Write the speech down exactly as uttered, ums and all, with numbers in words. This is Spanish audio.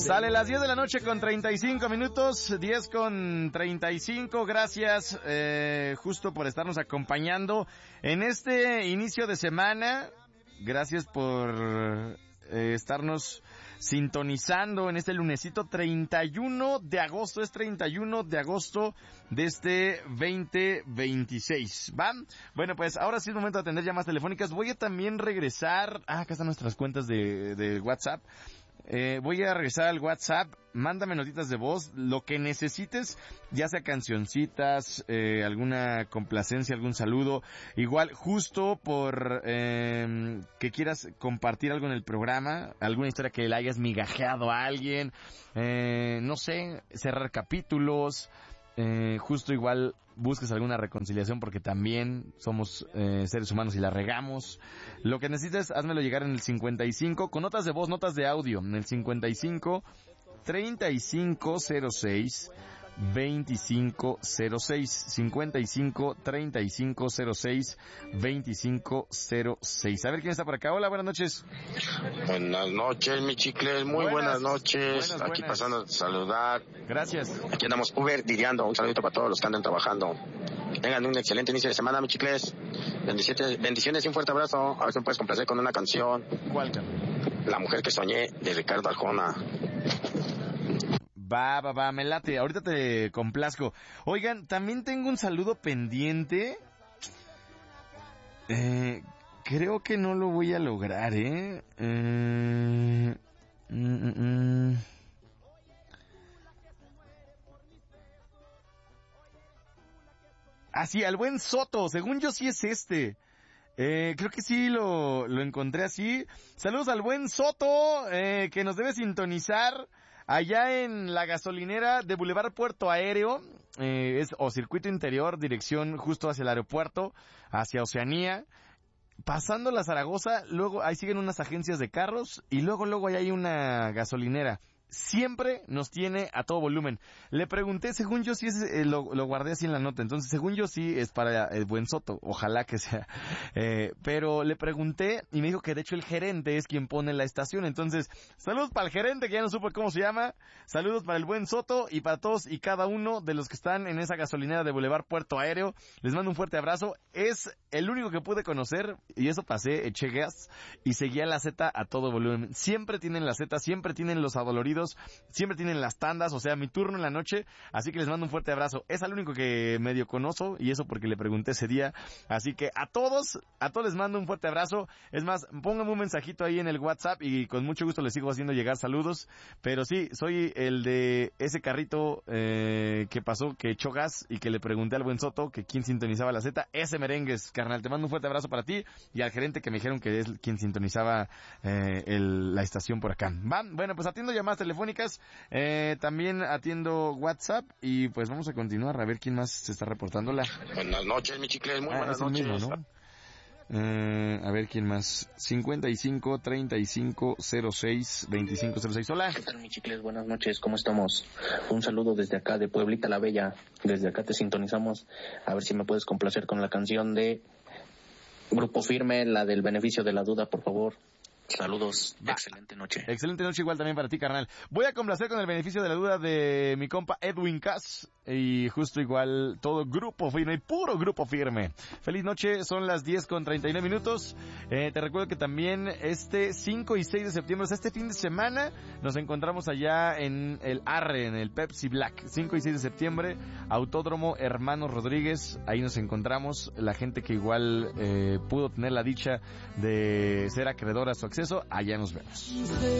Sale las diez de la noche con treinta y cinco minutos, diez con treinta y cinco, gracias eh, justo por estarnos acompañando en este inicio de semana, gracias por eh, estarnos sintonizando en este lunesito treinta y uno de agosto, es treinta y uno de agosto de este veinte veintiséis, ¿va? Bueno, pues ahora sí es momento de atender llamadas telefónicas, voy a también regresar, ah, acá están nuestras cuentas de, de WhatsApp. Eh, voy a regresar al WhatsApp, mándame notitas de voz, lo que necesites, ya sea cancioncitas, eh, alguna complacencia, algún saludo, igual justo por eh, que quieras compartir algo en el programa, alguna historia que le hayas migajeado a alguien, eh, no sé, cerrar capítulos, eh, justo igual busques alguna reconciliación porque también somos eh, seres humanos y la regamos. Lo que necesites, házmelo llegar en el cincuenta y cinco, con notas de voz, notas de audio, en el cincuenta y cinco, treinta y cinco cero seis, veinticinco cero seis, cincuenta y cinco, treinta y cinco cero seis, veinticinco cero seis. A ver quién está por acá. Hola, buenas noches. Buenas noches, mi chicles, muy buenas, buenas noches. Buenas, Aquí buenas. pasando a saludar. Gracias. Aquí andamos Uber diriando. Un saludito para todos los que andan trabajando. Que tengan un excelente inicio de semana, mi chicles. Bendiciones, bendiciones y un fuerte abrazo. A ver si me puedes complacer con una canción. ¿Cuál canción? La mujer que soñé, de Ricardo Arjona. Va, va, va, me late. Ahorita te complazco. Oigan, también tengo un saludo pendiente. Eh, creo que no lo voy a lograr, ¿eh? eh mm, mm, mm. Ah, sí, al buen Soto. Según yo sí es este. Eh, creo que sí lo, lo encontré así. Saludos al buen Soto, eh, que nos debe sintonizar allá en la gasolinera de Boulevard Puerto Aéreo, eh, es, o circuito interior, dirección justo hacia el aeropuerto, hacia Oceanía. Pasando la Zaragoza, luego ahí siguen unas agencias de carros y luego, luego ahí hay una gasolinera. Siempre nos tiene a todo volumen. Le pregunté, según yo sí es, eh, lo, lo guardé así en la nota, entonces según yo sí es para el buen Soto, ojalá que sea. Eh, pero le pregunté y me dijo que de hecho el gerente es quien pone la estación, entonces saludos para el gerente que ya no supo cómo se llama, saludos para el buen Soto y para todos y cada uno de los que están en esa gasolinera de Boulevard Puerto Aéreo. Les mando un fuerte abrazo. Es el único que pude conocer y eso pasé, eché gas y seguía la Z a todo volumen. Siempre tienen la Z, siempre tienen los adoloridos, siempre tienen las tandas, o sea, mi turno en la noche, así que les mando un fuerte abrazo. Es el único que medio conozco y eso porque le pregunté ese día, así que a todos, a todos les mando un fuerte abrazo. Es más, pónganme un mensajito ahí en el WhatsApp y con mucho gusto les sigo haciendo llegar saludos, pero sí, soy el de ese carrito eh, que pasó, que echó gas y que le pregunté al buen Soto que quién sintonizaba la Z, ese merengues, carnal, te mando un fuerte abrazo para ti y al gerente que me dijeron que es quien sintonizaba eh, el, la estación por acá. ¿Va? Bueno, pues atiendo llamadas telefónicas, eh, también atiendo WhatsApp y pues vamos a continuar a ver quién más se está reportando. Hola. Buenas noches, mi chicles, muy ah, buenas es el noches. mismo, ¿no? Eh, a ver quién más. cincuenta y cinco, treinta y cinco, cero seis, veinticinco cero seis. Hola. ¿Qué tal, mi chicles? Buenas noches, ¿cómo estamos? Un saludo desde acá de Pueblita la Bella. Desde acá te sintonizamos. A ver si me puedes complacer con la canción de Grupo Firme, la del Beneficio de la Duda, por favor. Saludos, Va. Excelente noche. Excelente noche igual también para ti, carnal. Voy a complacer con el beneficio de la duda de mi compa Edwin Cass. Y justo igual todo Grupo Firme, puro Grupo Firme. Feliz noche, son las diez con treinta y nueve minutos. Eh, te recuerdo que también este cinco y seis de septiembre, o sea, este fin de semana, nos encontramos allá en el Arre, en el Pepsi Black. cinco y seis de septiembre, Autódromo Hermanos Rodríguez. Ahí nos encontramos, la gente que igual eh, pudo tener la dicha de ser acreedora a su acceso. Allá nos vemos.